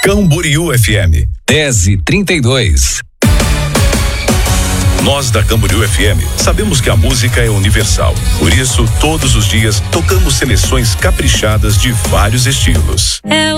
Camboriú FM 10:32. Nós da Camboriú FM sabemos que a música é universal. Por isso, todos os dias tocamos seleções caprichadas de vários estilos. É